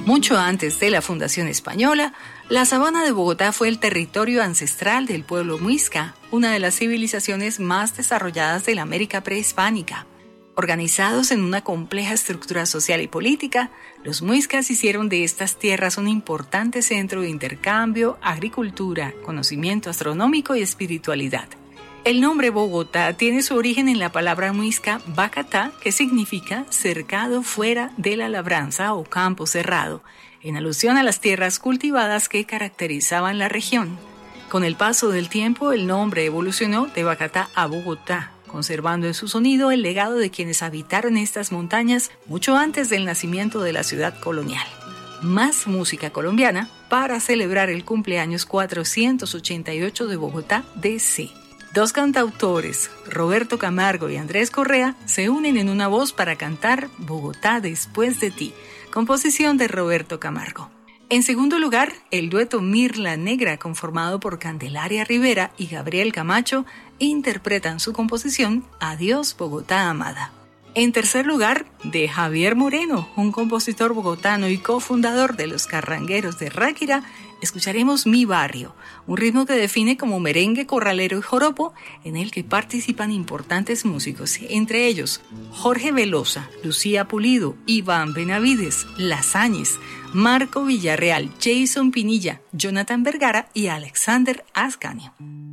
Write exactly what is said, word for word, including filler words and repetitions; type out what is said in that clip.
Mucho antes de la fundación española, la sabana de Bogotá fue el territorio ancestral del pueblo muisca, una de las civilizaciones más desarrolladas de la América prehispánica. Organizados en una compleja estructura social y política, los muiscas hicieron de estas tierras un importante centro de intercambio, agricultura, conocimiento astronómico y espiritualidad. El nombre Bogotá tiene su origen en la palabra muisca bacatá, que significa cercado fuera de la labranza o campo cerrado, en alusión a las tierras cultivadas que caracterizaban la región. Con el paso del tiempo, el nombre evolucionó de Bacatá a Bogotá, conservando en su sonido el legado de quienes habitaron estas montañas mucho antes del nacimiento de la ciudad colonial. Más música colombiana para celebrar el cumpleaños cuatrocientos ochenta y ocho de Bogotá D C. Dos cantautores, Roberto Camargo y Andrés Correa, se unen en una voz para cantar Bogotá después de ti, composición de Roberto Camargo. En segundo lugar, el dueto Mirla Negra, conformado por Candelaria Rivera y Gabriel Camacho, interpretan su composición Adiós Bogotá amada. En tercer lugar, de Javier Moreno, un compositor bogotano y cofundador de los Carrangueros de Ráquira, escucharemos Mi Barrio, un ritmo que define como merengue, corralero y joropo, en el que participan importantes músicos, entre ellos Jorge Velosa, Lucía Pulido, Iván Benavides, Lazáñez, Marco Villarreal, Jason Pinilla, Jonathan Vergara y Alexander Ascanio.